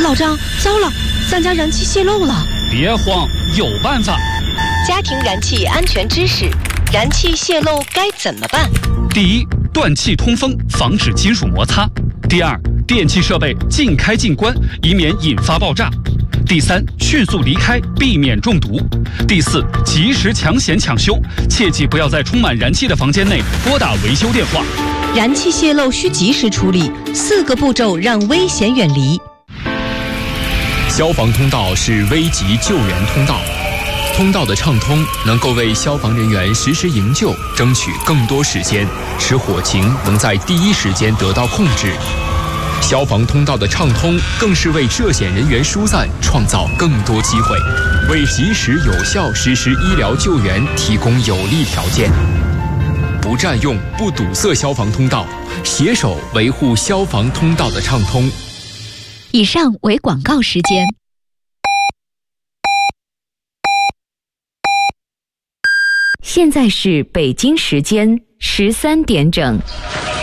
老张，糟了，咱家燃气泄漏了！ 别慌，有办法。 家庭燃气安全知识：燃气泄漏该怎么办？ 第一，断气通风，防止金属摩擦；第二，电气设备尽开尽关，以免引发爆炸；第三，迅速离开，避免中毒；第四，及时抢险抢修，切记不要在充满燃气的房间内拨打维修电话。 燃气泄漏需及时处理，4个步骤让危险远离。 消防通道是危急救援通道，通道的畅通能够为消防人员实时营救争取更多时间，使火情能在第一时间得到控制。消防通道的畅通更是为涉险人员疏散创造更多机会，为及时有效实施医疗救援提供有利条件。不占用、不堵塞消防通道，携手维护消防通道的畅通。 以上为广告时间。现在是北京时间13点整。